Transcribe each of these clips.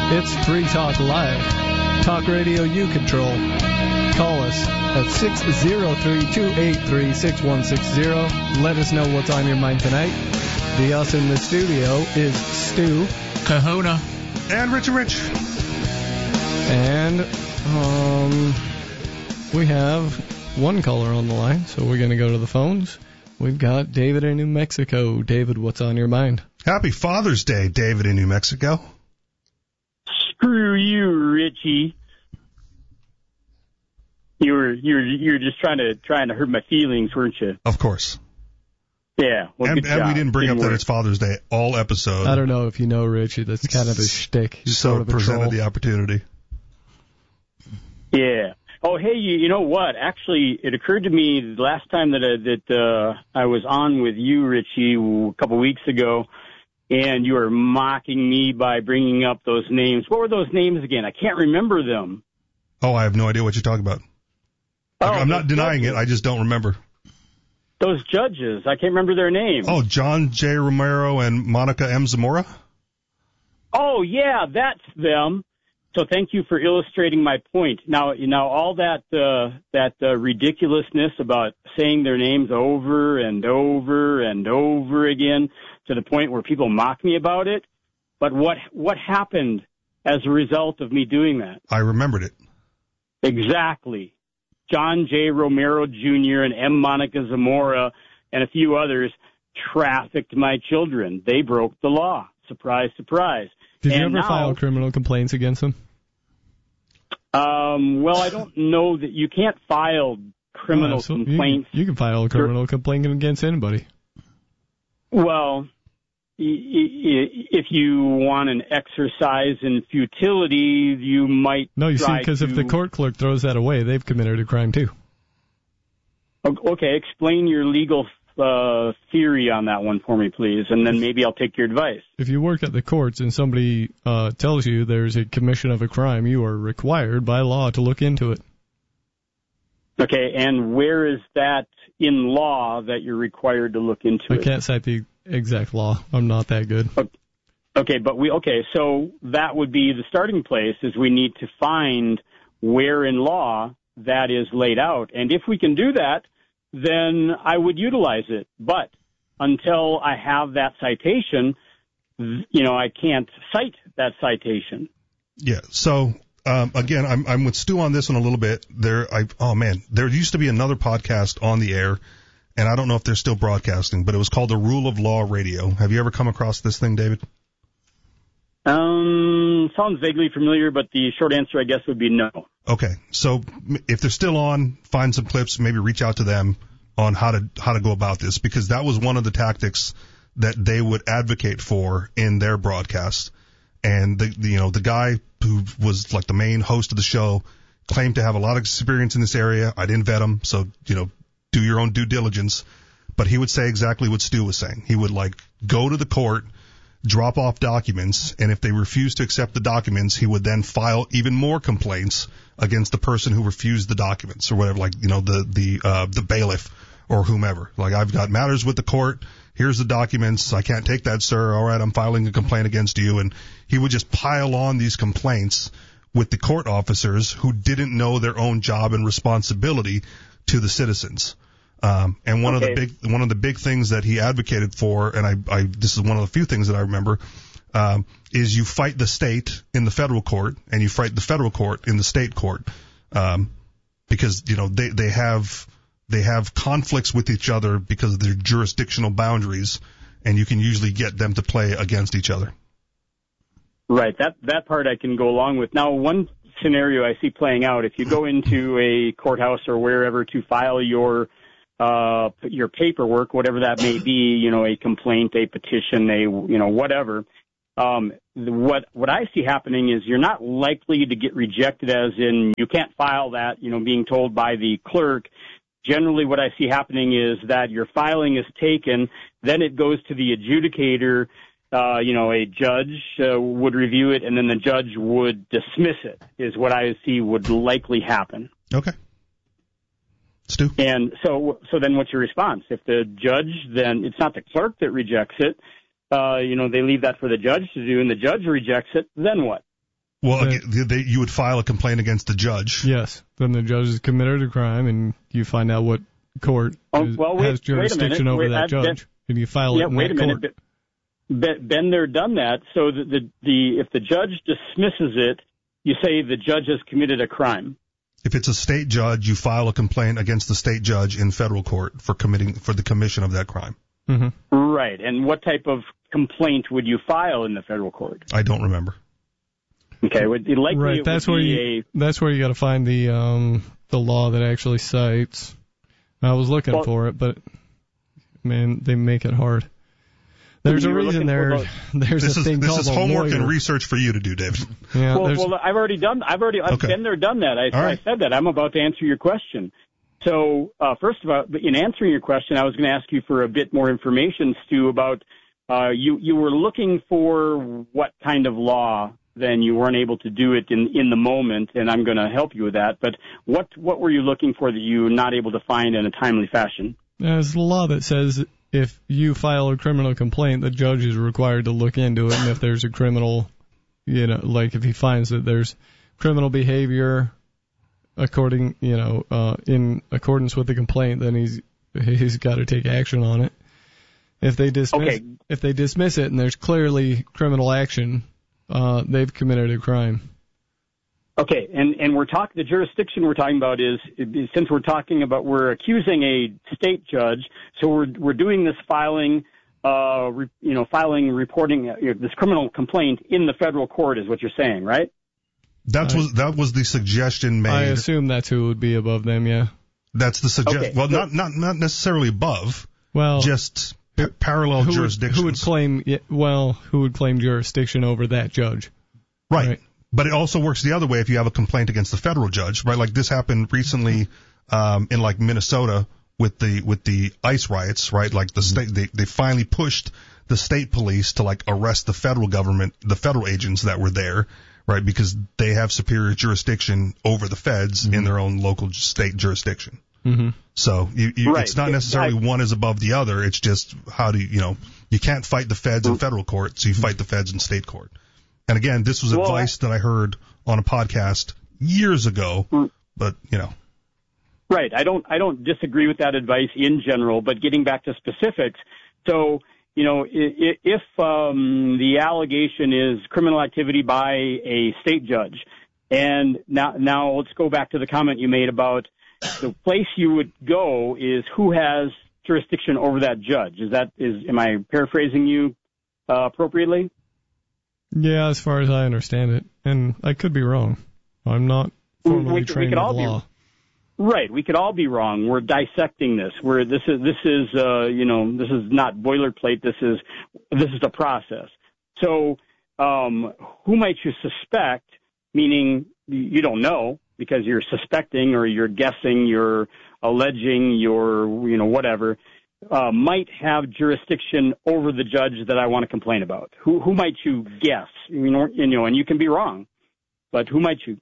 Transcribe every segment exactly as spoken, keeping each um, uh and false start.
It's Free Talk Live. Talk radio you control. Call us at six oh three, two eight three, six one six zero. Let us know what's on your mind tonight. The us in the studio is Stu, Kahuna, and Richie Rich. And um, we have one caller on the line, so we're going to go to the phones. We've got David in New Mexico. David, what's on your mind? Happy Father's Day, David in New Mexico. Screw you, Richie. You were you were you were just trying to trying to hurt my feelings, weren't you? Of course. Yeah. Well, and good and job. we didn't bring Didn't up work. that it's Father's Day all episode. I don't know if you know Richie. That's kind of his shtick. He's so sort of a presented troll. the opportunity. Yeah. Oh, hey, you, you know what? Actually, it occurred to me the last time that I, that uh, I was on with you, Richie, a couple weeks ago, and you were mocking me by bringing up those names. What were those names again? I can't remember them. Oh, I have no idea what you're talking about. Oh, I'm not those denying judges. it. I just don't remember. Those judges. I can't remember their names. Oh, John J. Romero and Monica M. Zamora? Oh, yeah, that's them. So thank you for illustrating my point. Now, you know, all that uh, that uh, ridiculousness about saying their names over and over and over again to the point where people mock me about it. But what what happened as a result of me doing that? I remembered it. Exactly. John J. Romero Junior and M. Monica Zamora and a few others trafficked my children. They broke the law. Surprise, surprise. Did you and ever now, file criminal complaints against him? Um, well, I don't know that you can't file criminal Oh, so complaints. You, you can file a criminal complaint against anybody. Well, i- i- if you want an exercise in futility, you might No, you see, try because if to- the court clerk throws that away, they've committed a crime too. Okay, explain your legal uh, theory on that one for me, please, and then maybe I'll take your advice. If you work at the courts and somebody uh, tells you there's a commission of a crime, you are required by law to look into it. Okay, and where is that in law that you're required to look into I it? can't cite the exact law. I'm not that good. Okay, but we okay, so that would be the starting place is we need to find where in law that is laid out. And if we can do that, then I would utilize it. But until I have that citation, you know, I can't cite that citation. Yeah. So um, again, I'm I'm with Stu on this one a little bit. There, I oh man, there used to be another podcast on the air, and I don't know if they're still broadcasting, but it was called the Rule of Law Radio. Have you ever come across this thing, David? Um, sounds vaguely familiar, but the short answer, I guess, would be no. Okay. So if they're still on, find some clips, maybe reach out to them on how to how to go about this, because that was one of the tactics that they would advocate for in their broadcast. And the, the you know the guy who was like the main host of the show claimed to have a lot of experience in this area. I didn't vet him, so you know do your own due diligence. But he would say exactly what Stu was saying. He would like go to the court, drop off documents, and if they refused to accept the documents, he would then file even more complaints against the person who refused the documents or whatever, like, you know, the, the, uh, the bailiff or whomever. Like, I've got matters with the court. Here's the documents. I can't take that, sir. All right, I'm filing a complaint against you. And he would just pile on these complaints with the court officers who didn't know their own job and responsibility to the citizens. Um, and one Okay. of the big, one of the big things that he advocated for, and I, I, this is one of the few things that I remember, um, is you fight the state in the federal court and you fight the federal court in the state court, um, because you know they they have they have conflicts with each other because of their jurisdictional boundaries, and you can usually get them to play against each other. Right. That that part I can go along with. Now, one scenario I see playing out: if you go into a courthouse or wherever to file your uh, your paperwork, whatever that may be, you know, a complaint, a petition, a you know whatever. Um, what what I see happening is you're not likely to get rejected, as in you can't file that, you know, being told by the clerk. Generally, what I see happening is that your filing is taken, then it goes to the adjudicator. Uh, you know, a judge uh, would review it, and then the judge would dismiss it, is what I see would likely happen. Okay. Stu? And so, so then what's your response? If the judge, then it's not the clerk that rejects it. Uh, you know, they leave that for the judge to do, and the judge rejects it, then what? Well, That- again, they, you would file a complaint against the judge. Yes. Then the judge has committed a crime, and you find out what court Oh, is, well, wait- has jurisdiction wait a minute. over Wait, that I- judge, that- and you file yeah, it in wait that a court. minute. Be- Been there, done that. So the, the the if the judge dismisses it, you say the judge has committed a crime. If it's a state judge, you file a complaint against the state judge in federal court for committing for the commission of that crime. Mm-hmm. Right. And what type of complaint would you file in the federal court? I don't remember. Okay. Would, likely Right. it That's would where be you. a, That's where you got to find the um the law that actually cites. I was looking Well- for it, but man, they make it hard. There's You a were reason looking there. for There's This a is thing this called is a homework lawyer. and research for you to do, David. Yeah, well, there's- well, I've already done. I've already. I've Okay. been there, done that. I, All right. I said that. I'm about to answer your question. So, uh, first of all, in answering your question, I was going to ask you for a bit more information, Stu, about uh, you. You were looking for what kind of law? Then you weren't able to do it in in the moment, and I'm going to help you with that. But what what were you looking for that you were not able to find in a timely fashion? There's a law that says if you file a criminal complaint, the judge is required to look into it, and if there's a criminal, you know, like if he finds that there's criminal behavior according, you know, uh, in accordance with the complaint, then he's he's got to take action on it. If they dismiss Okay. if they dismiss it and there's clearly criminal action, uh, they've committed a crime. Okay, and, and we're talking, the jurisdiction we're talking about is, since we're talking about, we're accusing a state judge, so we're, we're doing this filing, uh, re, you know, filing, reporting, uh, you know, this criminal complaint in the federal court is what you're saying, right? That I- was that was the suggestion made. I assume that's who would be above them, yeah. That's the suggestion. Okay, Well, so- not not not necessarily above, Well, just pa- parallel who would, jurisdictions. who would claim, yeah, well, who would claim jurisdiction over that judge? Right. Right. But it also works the other way if you have a complaint against the federal judge, right? Like this happened recently um, in like Minnesota with the with the ICE riots, right? Like the state, they they finally pushed the state police to like arrest the federal government, the federal agents that were there, right? Because they have superior jurisdiction over the feds Mm-hmm. in their own local state jurisdiction. Mm-hmm. So you, you, Right. it's not necessarily I- one is above the other. It's just how do you, you know, you can't fight the feds in federal court, so you fight the feds in state court. And again, this was Well, advice that I heard on a podcast years ago, but you know, Right. I don't, I don't disagree with that advice in general, but getting back to specifics. So, you know, if, if um, the allegation is criminal activity by a state judge, and now, now let's go back to the comment you made about the place you would go is who has jurisdiction over that judge. Is that, is, am I paraphrasing you uh, appropriately? Yeah, as far as I understand it, and I could be wrong. I'm not formally We- we trained could in all be- law. Right. We could all be wrong. We're dissecting this. We're this is this is uh, you know this is not boilerplate. This is this is a process. So um, who might you suspect? Meaning you don't know because you're suspecting or you're guessing, you're alleging, you're you know whatever uh, might have jurisdiction over the judge that I want to complain about. Who who might you guess? You know, you know, and you can be wrong, but who might you?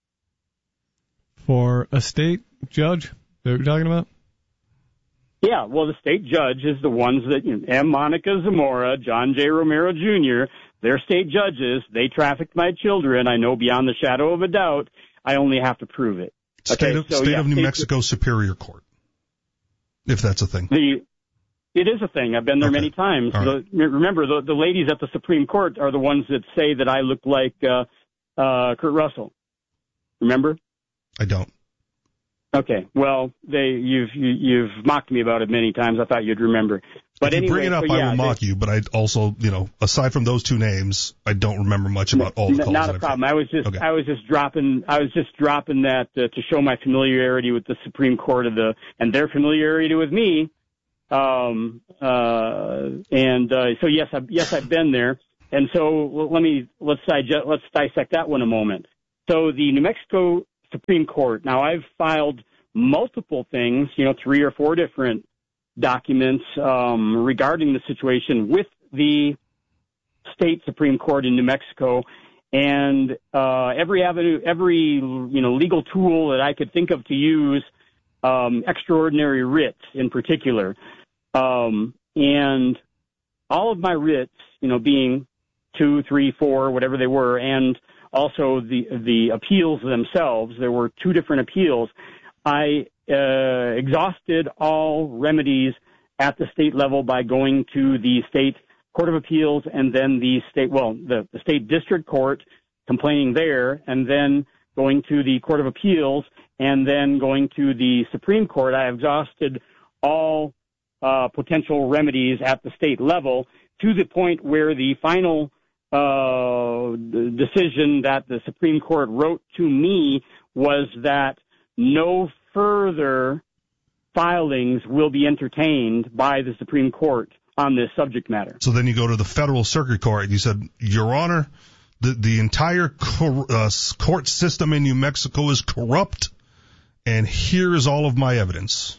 For a state judge, that you're talking about? Yeah, well, the state judge is the ones that, you know, M. Monica Zamora, John J. Romero Junior, they're state judges. They trafficked my children. I know beyond the shadow of a doubt. I only have to prove it. state Okay, of, so, state yeah, of New state- Mexico Superior Court, if that's a thing. The It is a thing. I've been there Okay. many times. All right. The, remember, the, the ladies at the Supreme Court are the ones that say that I look like uh, uh, Kurt Russell. Remember? I don't. Okay. Well, they you've you, you've mocked me about it many times. I thought you'd remember. But if anyway, you bring it up, so, yeah, I will they- mock you. But I also, you know, aside from those two names, I don't remember much about all the N- calls. Not that a I've problem. had. I was just Okay. I was just dropping I was just dropping that uh, to show my familiarity with the Supreme Court of the and their familiarity with me. Um, uh, and uh, so yes, I, yes, I've been there. And so well, let me let's digest, let's dissect that one a moment. So the New Mexico Supreme Court. Now I've filed multiple things, you know, three or four different documents um, regarding the situation with the state Supreme Court in New Mexico, and uh, every avenue, every you know legal tool that I could think of to use, um, extraordinary writs in particular, um, and all of my writs, you know, being two, three, four, whatever they were, and also the the appeals themselves. There were two different appeals. I uh, exhausted all remedies at the state level by going to the state court of appeals and then the state, well, the, the state district court, complaining there, and then going to the court of appeals, and then going to the Supreme Court. I exhausted all uh, potential remedies at the state level to the point where the final uh, decision that the Supreme Court wrote to me was that no further filings will be entertained by the Supreme Court on this subject matter. So then you go to the federal circuit court and you said, Your Honor, the, the entire cor- uh, court system in New Mexico is corrupt, and here is all of my evidence.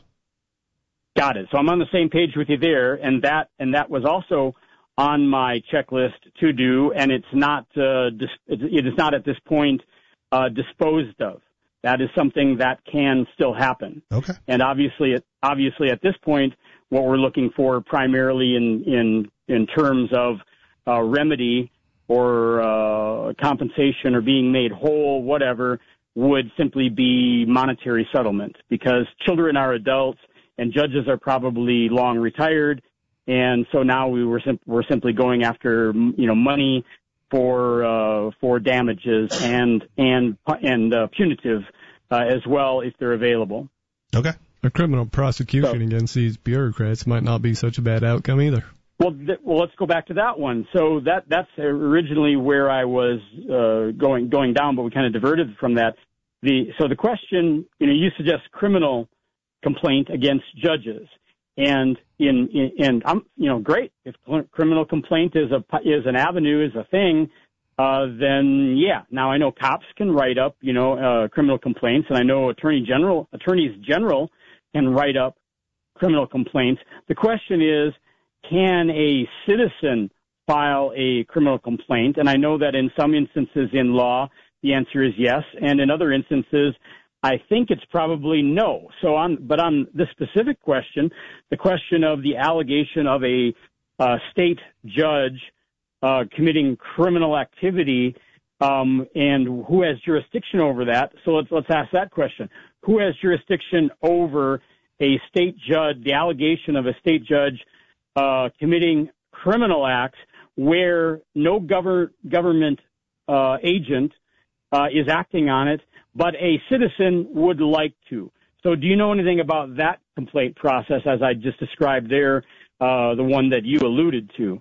Got it. So I'm on the same page with you there, and that and that was also on my checklist to do, and it's not uh, dis- it is not at this point uh, disposed of. That is something that can still happen. Okay. And obviously, obviously at this point, what we're looking for primarily in in in terms of uh, remedy or uh, compensation or being made whole, whatever, would simply be monetary settlement, because children are adults and judges are probably long retired, and so now we were sim- we're simply going after, you know, money for uh, for damages and and and uh, punitive uh, as well if they're available. Okay. A criminal prosecution so, against these bureaucrats might not be such a bad outcome either. Well, th- well, let's go back to that one. So that that's originally where I was uh, going going down, but we kind of diverted from that. The so the question, you know, you suggest criminal complaint against judges, and in, in and I'm you know great if criminal complaint is a is an avenue, is a thing. Uh, then yeah, now I know cops can write up you know uh, criminal complaints, and I know attorney general attorneys general can write up criminal complaints. The question is, can a citizen file a criminal complaint? And I know that in some instances in law, the answer is yes, and in other instances, I think it's probably no. So on, but on this specific question, the question of the allegation of a uh, state judge uh, committing criminal activity, um, and who has jurisdiction over that? So let's let's ask that question: who has jurisdiction over a state judge? The allegation of a state judge uh, committing criminal acts where no gover- government uh, agent uh, is acting on it, but a citizen would like to. So do you know anything about that complaint process as I just described there, uh, the one that you alluded to?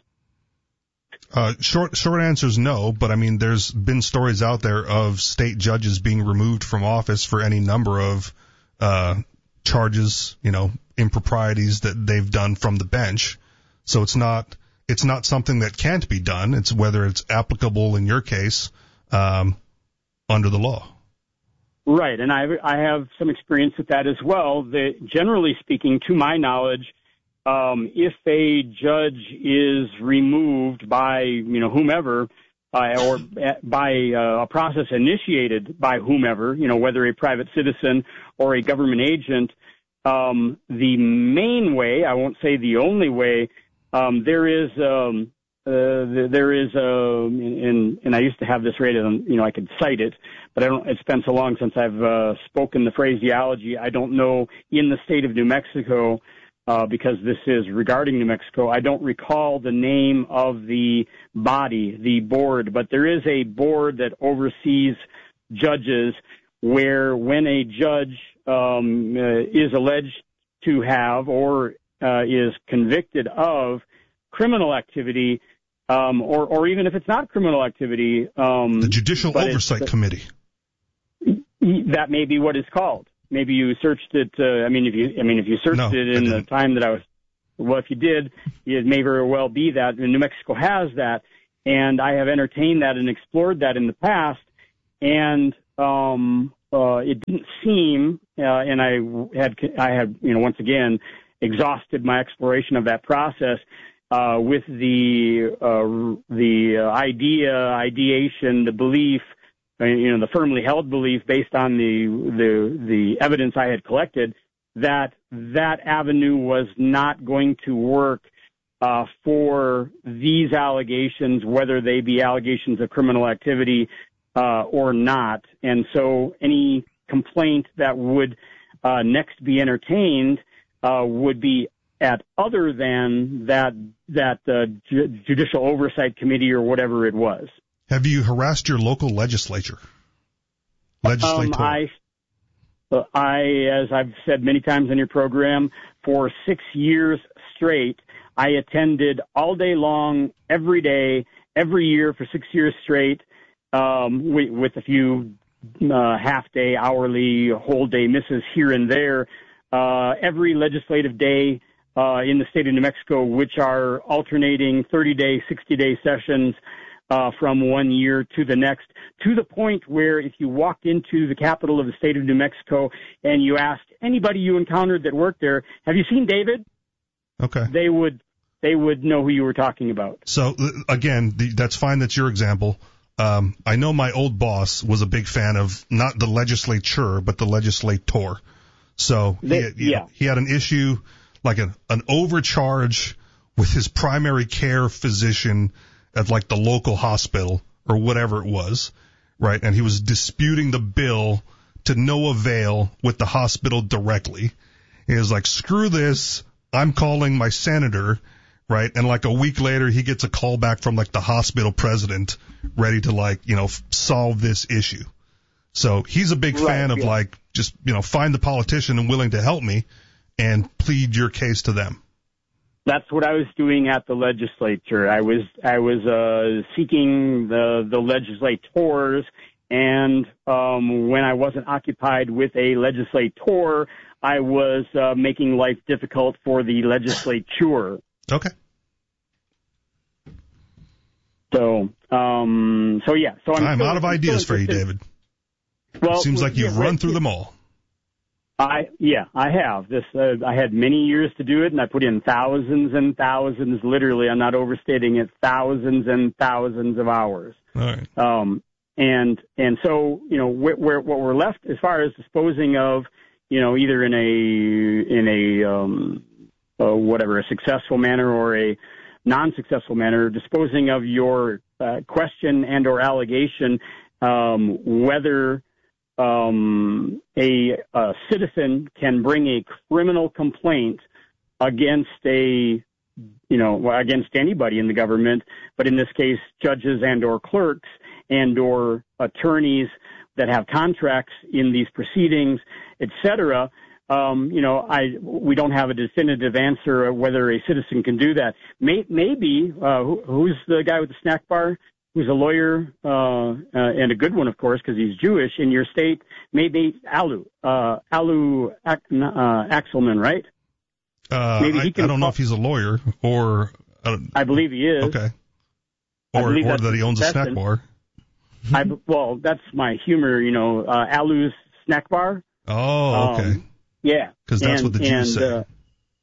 Uh, short, short answer is no, but I mean, there's been stories out there of state judges being removed from office for any number of, uh, charges, you know, improprieties that they've done from the bench. So it's not, it's not something that can't be done. It's whether it's applicable in your case, um, under the law. Right. And I, I have some experience with that as well. The, generally speaking, to my knowledge, Um, if a judge is removed by, you know, whomever, uh, or by uh, a process initiated by whomever, you know, whether a private citizen or a government agent, um, the main way, I won't say the only way, um, there is, um, uh, there is, uh, and, and I used to have this rated on, you know, I could cite it, but I don't, it's been so long since I've uh, spoken the phraseology. I don't know in the state of New Mexico, Uh, because this is regarding New Mexico. I don't recall the name of the body, the board, but there is a board that oversees judges where when a judge um, uh, is alleged to have or uh, is convicted of criminal activity, um, or, or even if it's not criminal activity. Um, the Judicial Oversight Committee. That may be what it's called. Maybe you searched it. Uh, I mean, if you, I mean, if you searched no, it in the time that I was, well, if you did, it may very well be that. And New Mexico has that, and I have entertained that and explored that in the past. And um, uh, it didn't seem, uh, and I had, I had, you know, once again, exhausted my exploration of that process uh, with the uh, the idea, ideation, the belief. You know, the firmly held belief based on the, the, the evidence I had collected that that avenue was not going to work, uh, for these allegations, whether they be allegations of criminal activity, uh, or not. And so any complaint that would uh, next be entertained uh, would be at other than that that uh, ju- judicial oversight committee or whatever it was. Have you harassed your local legislature? Legislator. Um, I, uh, I, as I've said many times on your program, for six years straight, I attended all day long, every day, every year for six years straight, um, with, with a few uh, half-day, hourly, whole-day misses here and there, uh, every legislative day uh, in the state of New Mexico, which are alternating thirty-day, sixty-day sessions uh, from one year to the next, to the point where if you walked into the capital of the state of New Mexico and you asked anybody you encountered that worked there, have you seen David? Okay. They would they would know who you were talking about. So, again, the, that's fine. That's your example. Um, I know my old boss was a big fan of not the legislature, but the legislator. So he, They, had, you yeah. know, he had an issue, like an, an overcharge with his primary care physician at like the local hospital or whatever it was, right? And he was disputing the bill to no avail with the hospital directly. He was like, screw this. I'm calling my senator, right? And like a week later, he gets a call back from like the hospital president ready to like, you know, f- solve this issue. So he's a big Right, fan of yeah. like, just, you know, find the politician and willing to help me and plead your case to them. That's what I was doing at the legislature. I was I was uh, seeking the the legislators, and um, when I wasn't occupied with a legislator, I was uh, making life difficult for the legislature. Okay. So, um, so yeah. So I'm, I'm still, out of I'm ideas still for you, interested. David. Well, Seems like you've yeah, run right, through yeah. them all. I yeah, I have. This uh, I had many years to do it, and I put in thousands and thousands. Literally, I'm not overstating it. Thousands and thousands of hours. All right. Um, and and so you know where, where what we're left as far as disposing of, you know, either in a in a um, uh, whatever a successful manner or a non-successful manner, disposing of your uh, question and or allegation, um, whether um, a, a citizen can bring a criminal complaint against a, you know, against anybody in the government, but in this case, judges and or clerks and or attorneys that have contracts in these proceedings, et cetera. Um, you know, I we don't have a definitive answer of whether a citizen can do that. May, maybe uh, who, who's the guy with the snack bar? Who's a lawyer uh, uh, and a good one, of course, because he's Jewish in your state? Maybe Alu, uh, Alu uh, Axelman, right? Uh, Maybe I, he can I don't know call- if he's a lawyer or. Uh, I believe he is. okay. I Or, believe or that's that he owns a snack Stetson. bar. I, well, that's my humor, you know, uh, Alu's snack bar. Oh, okay. Um, yeah. Because that's and, what the Jews and, say. Uh,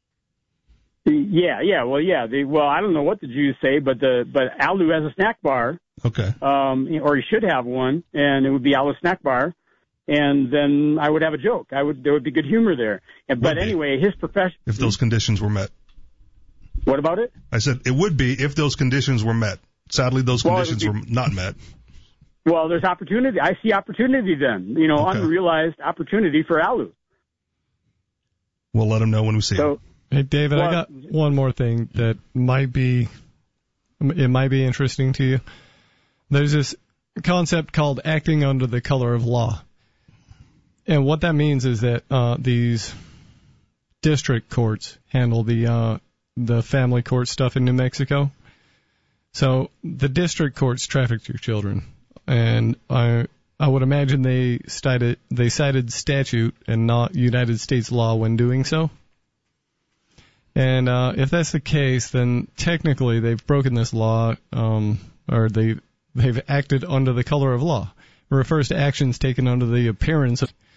yeah, yeah, well, yeah. They, well, I don't know what the Jews say, but the but Alu has a snack bar, Okay. um, or he should have one, and it would be Alu snack bar, and then I would have a joke. I would there would be good humor there. And, but Would be. anyway, his profession. If those conditions were met. What about it? I said it would be if those conditions were met. Sadly, those Well, it would conditions be- were not met. Well, there's opportunity. I see opportunity then. You know, Okay. unrealized opportunity for Alu. We'll let him know when we see him. So. Hey, David, Well- I got one more thing that might be, it might be interesting to you. There's this concept called acting under the color of law. And what that means is that uh, these district courts handle the uh, the family court stuff in New Mexico. So the district courts trafficked your children. And I I would imagine they cited, they cited statute and not United States law when doing so. And uh, if that's the case, then technically they've broken this law, um, or they they've acted under the color of law. It refers to actions taken under the appearance of.